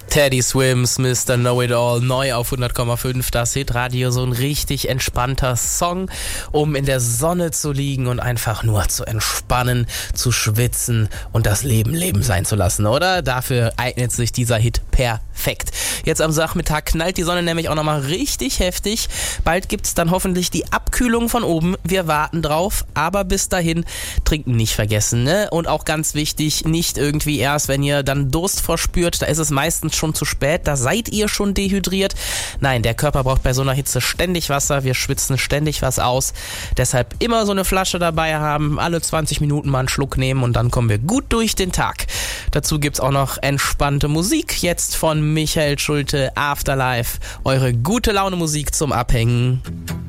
Teddy Swims, Mr. Know-It-All, neu auf 100,5, das Hitradio, so ein richtig entspannter Song, um in der Sonne zu liegen und einfach nur zu entspannen, zu schwitzen und das Leben sein zu lassen, oder? Dafür eignet sich dieser Hit perfekt. Jetzt am Nachmittag knallt die Sonne nämlich auch nochmal richtig heftig. Bald gibt's dann hoffentlich die Abkühlung von oben. Wir warten drauf, aber bis dahin trinken nicht vergessen, ne? Und auch ganz wichtig, nicht irgendwie erst, wenn ihr dann Durst verspürt, da ist es meistens schon zu spät, da seid ihr schon dehydriert. Nein, der Körper braucht bei so einer Hitze ständig Wasser, wir schwitzen ständig was aus. Deshalb immer so eine Flasche dabei haben, alle 20 Minuten mal einen Schluck nehmen und dann kommen wir gut durch den Tag. Dazu gibt's auch noch entspannte Musik, jetzt von Michael Schulte, Afterlife, eure gute Laune Musik zum Abhängen.